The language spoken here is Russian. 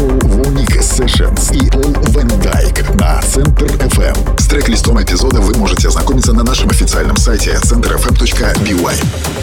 шоу Вуник Sessions и Пол Ван Дайк на Центр FM. С трек-листом эпизода вы можете ознакомиться на нашем официальном сайте centerfm.by.